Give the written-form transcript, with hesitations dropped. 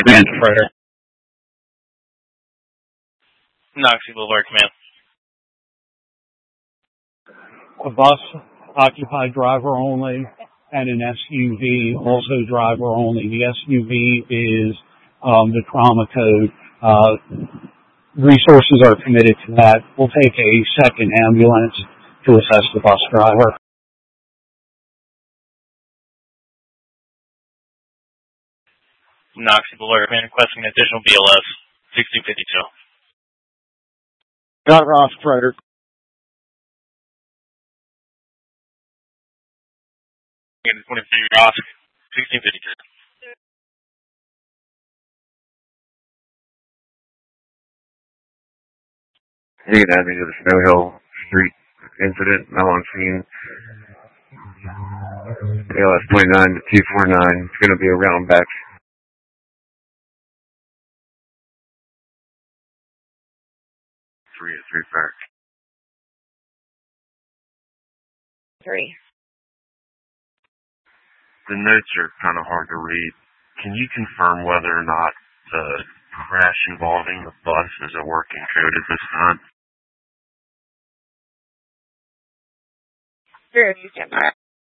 Command Freighter. Noxie Boulevard Command. A bus, occupied driver only, and an SUV, also driver only. The SUV is the trauma code. Resources are committed to that. We'll take a second ambulance to assess the bus driver. Noxie Boulevard Command requesting an additional BLS 6252. Got it off, Frederick. Again, 23 Ross 1652. Hey, that means the Snow Hill Street incident. Now on scene. ALS 29 to 249. It's going to be around back. 3 at 3 Park. 3. The notes are kind of hard to read. Can you confirm whether or not the crash involving the bus is a working code at this time? Sure, you stand by.